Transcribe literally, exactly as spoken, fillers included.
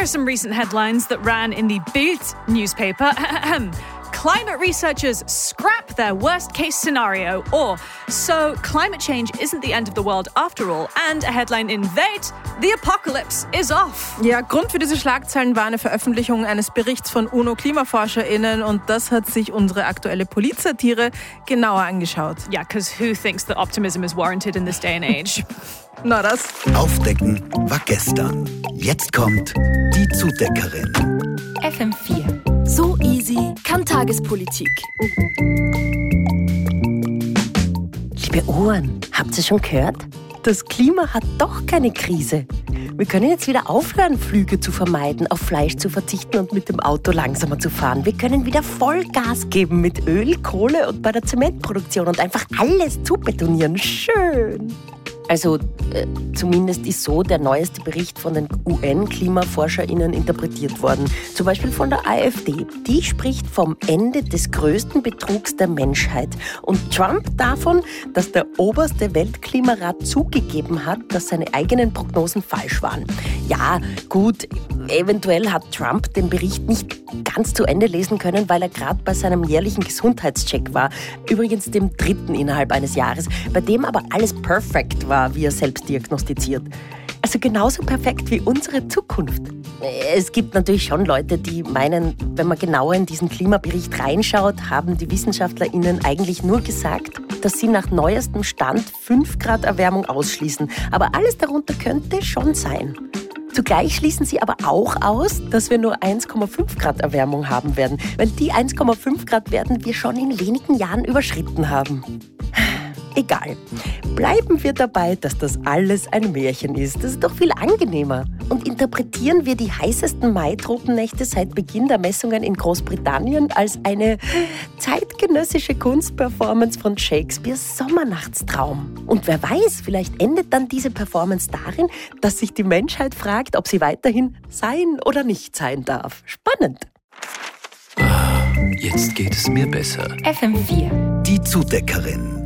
are some recent headlines that ran in the Bild newspaper. Climate researchers scrap their worst-case scenario, or so climate change isn't the end of the world after all. And a headline in Welt, the apocalypse is off. Ja, Grund für diese Schlagzeilen war eine Veröffentlichung eines Berichts von UNO-KlimaforscherInnen und das hat sich unsere aktuelle Politsatire genauer angeschaut. Yeah, because who thinks that optimism is warranted in this day and age? Na das. Aufdecken war gestern. Jetzt kommt die Zudeckerin. F M vier. So easy kann Tagespolitik. Liebe Ohren, habt ihr schon gehört? Das Klima hat doch keine Krise. Wir können jetzt wieder aufhören, Flüge zu vermeiden, auf Fleisch zu verzichten und mit dem Auto langsamer zu fahren. Wir können wieder Vollgas geben mit Öl, Kohle und bei der Zementproduktion und einfach alles zubetonieren. Schön! Also äh, zumindest ist so der neueste Bericht von den U N-KlimaforscherInnen interpretiert worden. Zum Beispiel von der AfD. Die spricht vom Ende des größten Betrugs der Menschheit. Und Trump davon, dass der oberste Weltklimarat zugegeben hat, dass seine eigenen Prognosen falsch waren. Ja, gut, eventuell hat Trump den Bericht nicht ganz zu Ende lesen können, weil er gerade bei seinem jährlichen Gesundheitscheck war. Übrigens dem dritten innerhalb eines Jahres, bei dem aber alles perfekt war, wie er selbst diagnostiziert. Also genauso perfekt wie unsere Zukunft. Es gibt natürlich schon Leute, die meinen, wenn man genauer in diesen Klimabericht reinschaut, haben die WissenschaftlerInnen eigentlich nur gesagt, dass sie nach neuestem Stand fünf Grad Erwärmung ausschließen. Aber alles darunter könnte schon sein. Zugleich schließen sie aber auch aus, dass wir nur eins Komma fünf Grad Erwärmung haben werden, weil die eins Komma fünf Grad werden wir schon in wenigen Jahren überschritten haben. Egal. Bleiben wir dabei, dass das alles ein Märchen ist. Das ist doch viel angenehmer. Und interpretieren wir die heißesten Mai-Tropennächte seit Beginn der Messungen in Großbritannien als eine zeitgenössische Kunstperformance von Shakespeares Sommernachtstraum. Und wer weiß, vielleicht endet dann diese Performance darin, dass sich die Menschheit fragt, ob sie weiterhin sein oder nicht sein darf. Spannend. Jetzt geht es mir besser. F M vier. Die Zudeckerin.